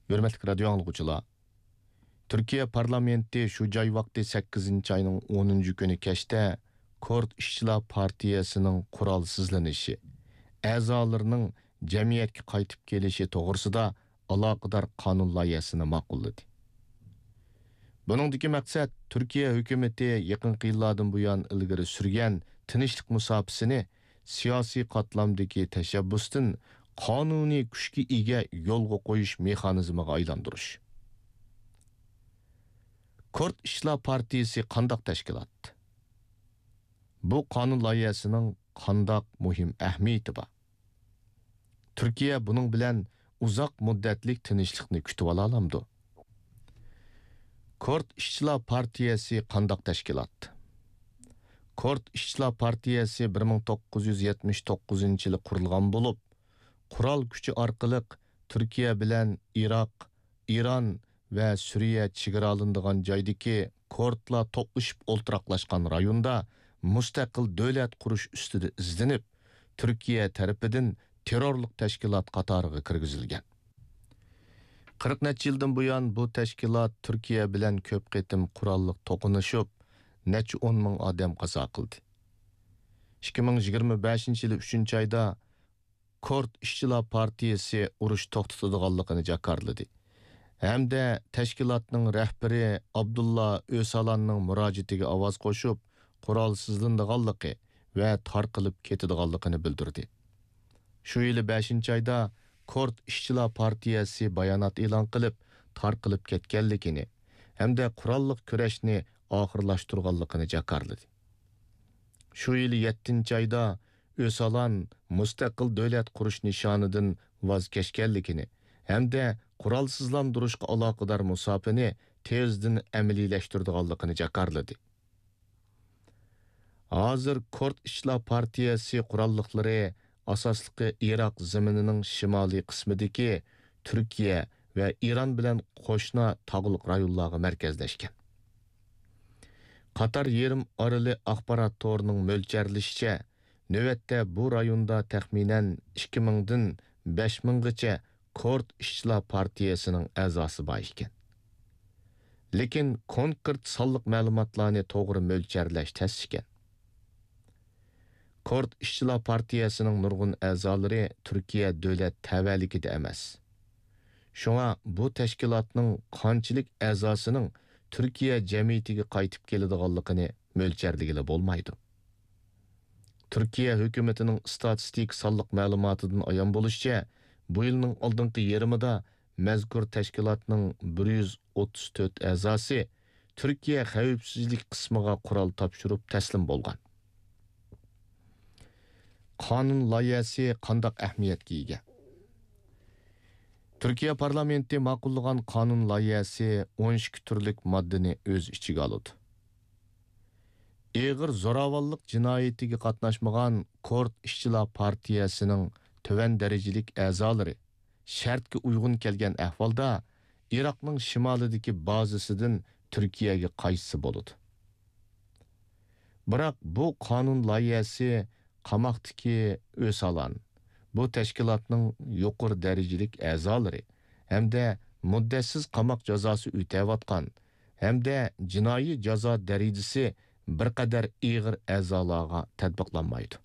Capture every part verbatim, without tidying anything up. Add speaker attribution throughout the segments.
Speaker 1: Hürmetli radio anlıqçılar. Türkiye parlamenti şu joy vaqti sakkizinchi ayning o'ninchi kuni kechda Kurt İşçilar Partiyasının qurolsizlanishi, a'zolarining jamiyatga qaytib kelishi to'g'risida aloqador qonun loyihasini ma'qulladi. Buningdagi maqsad Türkiye hukumatı yaqinqi yillardan buyon ilgari surgan tinchlik musofasini siyosiy qatlamdagi tashabbusdan qonuniy kuchga ega yo'lga qo'yish mexanizmiga aylantirish. Kurt İşçilar Partiyasi qandaq tashkilot? Bu qonun loyihasining qandaq muhim ahamiyati bor? Turkiya buning bilan uzoq muddatlik tinchlikni kutib ola olamdi. Kurt İşçilar Partiyasi qandaq tashkilot? Kurt İşçilar Partiyasi bir ming to'qqiz yuz yetmish to'qqizinchi yili qurilgan bo'lib, qurol kuchi orqali Turkiya bilan Iroq, Iron va Suriya chegaralanadigan joydagi Kurtlar to'plashib o'ltiraqlashgan rayonda mustaqil davlat qurish ustida izlanib, Turkiya tarafidan terrorlik tashkilot qatoriga kirgizilgan. qirq necha yildan buyon bu tashkilot Turkiya bilan ko'p qitim qurolliq to'qinishib, necha o'n ming odam qazo qildi. ikki ming yigirma beshinchi yil uchinchi oyda Kurt İşçilar Partiyasi urush to'xtatadiganligini jakarladi. Hamda tashkilotning rahbari Abdullah Öcalanning murojaatiga ovoz qo'shib, qurolsizlanganligi va tarqalib ketadiganligini bildirdi. Shu yil beshinchi oyda Kurt İşçilar Partiyasi bayonot e'lon qilib, tarqalib ketganligini hamda qurolliq kurashni oxirlashtirganligini jakarladi. Shu yil yettinchi oyda Öcalan mustaqil davlat qurish nishonidan voz kechganligini hamda qurolsizlantirishga aloqador musofani tezdan amaliylashtirganligini jakarladi. Hozir Kurt İşçilar Partiyasi qurolliqlari asosliqi Iroq zaminining shimoliy qismidagi Turkiya va Iron bilan qo'shna tog'liq rayonlarga markazlashgan. Qatar yerim orali axborot to'rining mo'ljallashicha, navbatda bu rayonda taxminan ikki ming dan besh ming gacha Kurt İşçilar Partiyasining a'zosi bor ekan. Lekin konkret sonliq ma'lumotlarni to'g'ri mo'ljallash tez ekan. Kurt İşçilar Partiyasining nurg'un a'zolari Turkiya davlat tavalligida emas. Shunga bu tashkilotning qanchalik a'zosining Turkiya jamiyatiga qaytib keladiganligini mo'ljalligila bo'lmaydi. Turkiya hukumatining statistik sonliq ma'lumotidan ayon bo'lishicha, bu yilning oldingi yarmida mazkur tashkilotning bir yuz o'ttiz to'rt a'zosi Turkiya xavfsizlik qismiga qurol topshirib taslim bo'lgan. Qonun loyihasi qandaq ahamiyatga ega? Turkiya parlamenti ma'qullagan qonun loyihasi o'n ikki turlik moddani o'z ichiga oladi. Ig'ir zo'ravonlik jinoyatiga qatnashmagan Kurt İşçilar Partiyasining tuvan darajalik a'zolari shartga uyg'un kelgan ahvolda Iroqning shimolidagi bazasidan Turkiyaga qaytsa bo'ladi. Biroq bu qonun loyihasi qamoqdagi Öcalan, bu tashkilotning yuqori darajalik a'zolari hamda muddatsiz qamoq jazosi o'tayotgan hamda jinoiy jazo darajasi bir qadar ig'ir a'zolarga tatbiqlanmaydi.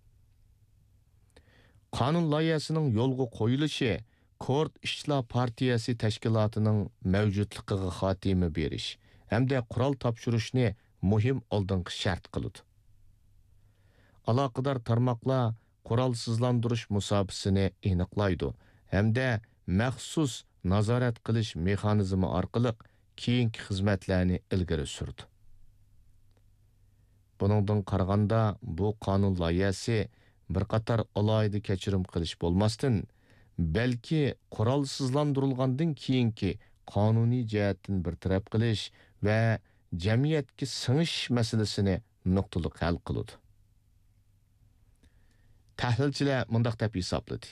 Speaker 1: Qonun loyihasining yo'lga qo'yilishi Kurt İşçilar Partiyasi tashkilotining mavjudligiga xotima berish hamda qurol topshirishni muhim oldingi shart qiladi. Aloqador tarmoqlar qurolsizlantirish musofasini aniqlaydi hamda maxsus nazorat qilish mexanizmi orqali keyingi xizmatlarni ilgari surdi. Buningdan qaraganda bu qonun loyihasi bir qator alohida kechirim qilish bo'lmasdan, balki qurolsizlantirilgandan keyingi qonuniy jihatdan bir taraf qilish va jamiyatga singish masalasini nuqtali hal qiladi. Tahlilchilar mundaq deb hisobladi.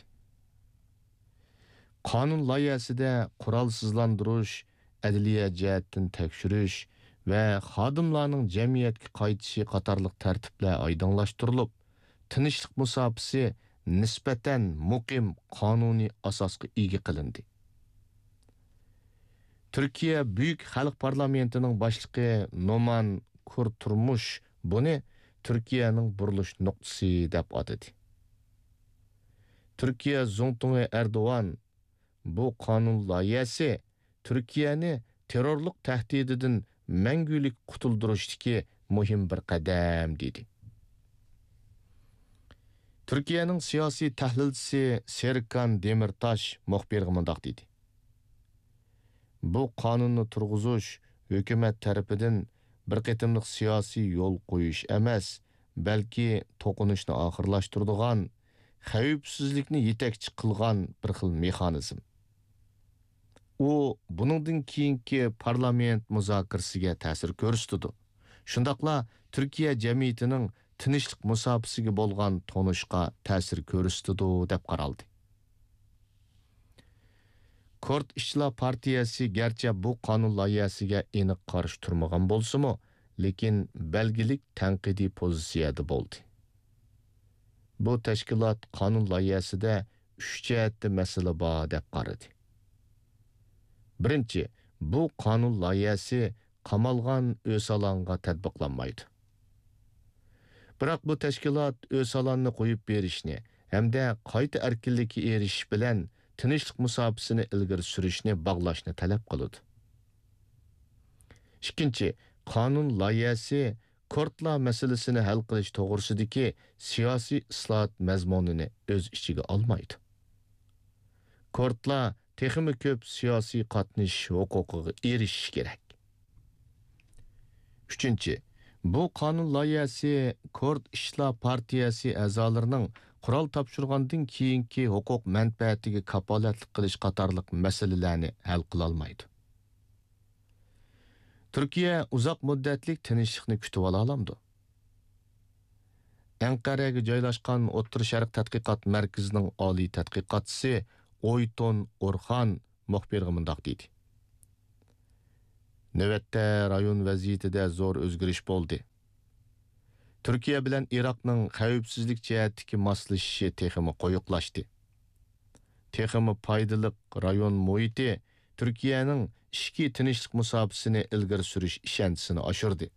Speaker 1: Qonun loyihasida qurolsizlantirish, adliya jihatdan tekshirish va xodimlarning jamiyatga qaytishi qatorliq tartiblar oydinlashtirilib, tinchlik musofasi nisbatan muqim qonuniy asosga ega qilindi. Türkiye Büyük Xalq Parlamentining boshlig'i Noman Kurturmush buni Türkiyening burilish nuqtasi deb atadi. Türkiye Zongtungi Erdoğan bu qonun loyihasi Türkiyeni terrorlik tahdididan mangulik qutuldirishdagi muhim bir qadam dedi. Türkiyening siyosiy tahlilchisi Serkan Demirtaş muxbirga mundaq dedi. Bu qonunni turg'izish hukumat tarafidan bir qatimliq siyosiy yo'l qo'yish emas, balki to'qinishni oxirlashtiradigan, xavfsizlikni yetakchi qilgan bir xil mexanizm. U buningdan keyingi parlament muzokirasiga ta'sir ko'rsatdi. Shundaqla Turkiya jamiyatining tinchlik musofasiga bo'lgan tonishqa ta'sir ko'rsatdi deb qaraldi. Kurt İşçilar Partiyasi garchi bu qonun loyihasiga aniq qarshi turmagan bo'lsa-mu, lekin belgilik tanqidiy pozitsiyada bo'ldi. Bu tashkilot qonun loyihasida uch jihatli masala bor deb qaradi. Birinchi, bu qonun loyihasi qamalgan Öcalanga tatbiqlanmaydi. Biroq bu tashkilot Öcalanni qo'yib berishni hamda qayta erkinlikka erishish bilan tinchlik musofasini ilgari surishni bog'lashni talab qiladi. Ikkinchi, qonun loyihasi Kurtlar masalasini hal qilish to'g'risidagi siyosiy islohot mazmunini o'z ichiga olmaydi. Kurtlar texmi ko'p siyosiy qatnashish huquqiga erishish kerak. Uchinchi, bu qonun loyihasi Kurt İşçilar Partiyasi a'zolarining qurol topshirgandan keyingi huquq manfaatiga kapolatlik qilish qatorliq masalalarni hal qila olmaydi. Turkiya uzoq muddatlik tinchlikni kutib ola olamdi. Anqaraga joylashgan O'rta Sharq tadqiqot markazining oliy tadqiqotchisi Oyton Orxan muxbirga mundaq deydi. Navbatda rayon vaziyatida zo'r o'zgarish bo'ldi. Türkiye bilen Irak'ның xavfsizlik cihetdeki maslashishi teximi qo'yiqlashdi. Teximi paydalıq rayon muhiti Türkiye'nin ishki tinchlik musofasini ilgari surish ishonchisini oshirdi.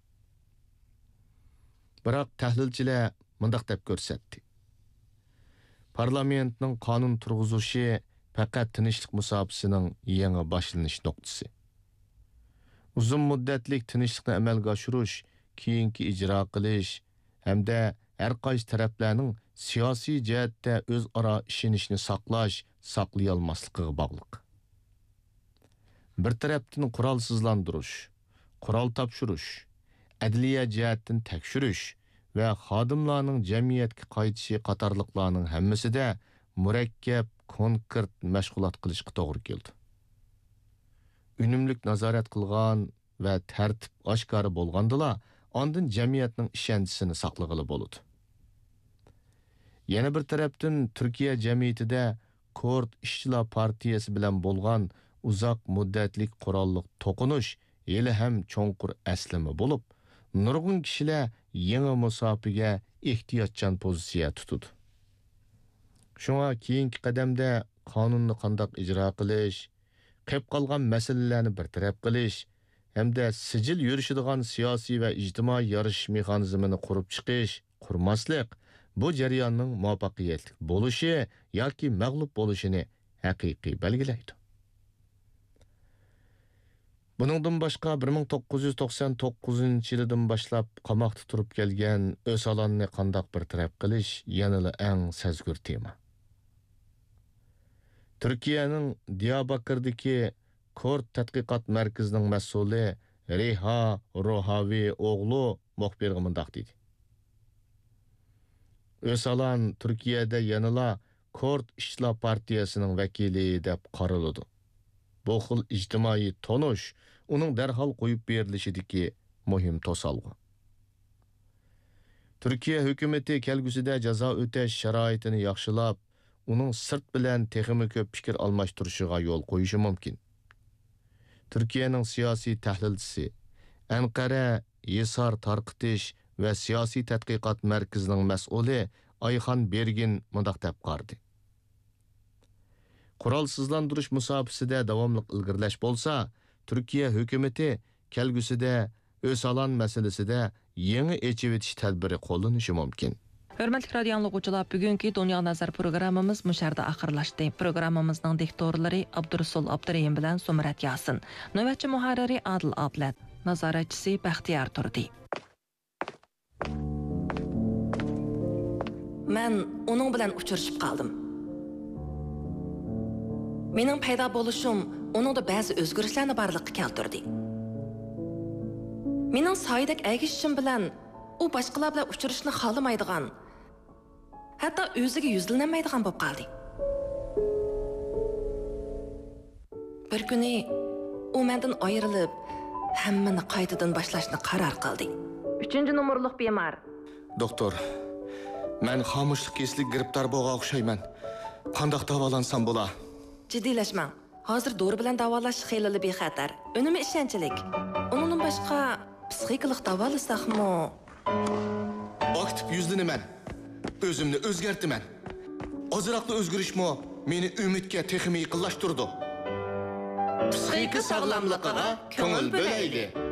Speaker 1: Biroq tahlilchilar mundaq deb ko'rsatdi. Parlamentning qonun turg'izishi faqat tinchlik musofasining yangi boshlanish nuqtasi. Uzun muddatlik tinchlikni amalga oshirish, keyingi ijro qilish hamda har qaysi taraflarning siyosiy jihatda o'zaro ishonishni saqlash, saqlay olmasligiga bog'liq. Bir tarafdan qurolsizlantirish, qurol topshirish, adliya jihatdan tekshirish va xodimlarning jamiyatga qaytishi qatorliqlarning hammasida murakkab, konkret mashg'ulot qilishga to'g'ri keldi. Unumlik nazorat qilgan va tartib oshkora bo'lgandila, ondan jamiyatning ishonchisini saqlag'ili bo'ladi. Yana bir tarafdan Turkiya jamiyatida Kurt İşçilar Partiyasi bilan bo'lgan uzoq muddatlik qurolliq to'qinish hali ham cho'nqur aslimi bo'lib, nurg'un kishilar yangi musofiga ehtiyotchan pozitsiya tutadi. Shunga keyingi qadamda qonunni qandoq ijro qilish, qolib qolgan masalalarni bartaraf qilish hamda sijil yurishadigan siyosiy va ijtimoiy yorish mexanizmini qurib chiqish, qurmaslik bu jarayonning muvaffaqiyatli bo'lishi yoki mag'lub bo'lishini haqiqiy belgilaydi. Buningdan boshqa bir ming to'qqiz yuz to'qson to'qqizinchi yildan boshlab qamoqda turib kelgan Öcalanni qandoq bartaraf qilish yanada eng sezgur tema. Türkiye'nin Diyarbakır'daki Kurt Tadqiqot Markazining mas'uli Reha Rohavi o'g'li muxbirga mundaq dedi. Öcalan Türkiye'de yanıla Kurt İşçilar Partiyasining vakili deb qaraladi. Bu xil ijtimoiy tonush uning darhol qo'yib berilishidagi muhim to'salg'i. Türkiye hukumati kelgusida jazo o'tash sharoitini yaxshilab, uning sirt bilan texmi ko'p fikr almashtirishiga yo'l qo'yishi mumkin. Türkiye'ning siyosiy tahlilchisi, Anqara Yesar tarqitish va siyosiy tadqiqot markazining mas'uli Ayxan Bergin mundaq deb qardi. Qurolsizlantirish musofasida davomli ilgirlash bo'lsa, Türkiye hökuməti kelgüsüde Ösalan meselesinde yeni echib etiş tədbiri qo'llanishi mumkin.
Speaker 2: Hörmətli radio anlıqçılar, bugünkü Dünya Nazar programımız müşərdə axırlaşdı. Programımızın diktorları Abdursul Abdurrahim bilan Sumrat Yasin, növbətçi muharriri Adil Ablat, nazaratçısı Bəxtiyar Turdi. Mən onun bilan uçuruşub qaldım. Mening paydo bo'lishim oningda ba'zi o'zgarishlarni barliqqa keltirdi. Mening soyidek әgishishim bilan u boshqalar bilan uchrashishni xohlamaydigan, hatto o'ziga yuzlanmaydigan bo'lib qoldi. Bir kuni u mendan ayrilib, hammani qaytadan boshlashni qaror qildi. uchinchi nomerlik bemor.
Speaker 1: Doktor, men xomushlik keslik giribdor bo'lgan o'xshayman. Qanday davolansam bo'la?
Speaker 2: Jiddiylashmang. Hozir dori bilan davolash xeyli bexatar. Unumi ishonchlik. Undan boshqa psixikalik davolasaqmi?
Speaker 1: Aktiv yuzlanaman. O'zimni o'zgartiraman. Ozroqli o'zgarishmi meni umidga texmi yaqinlashtirdi. Psixika sog'lomligiga ko'ngil bo'laydi.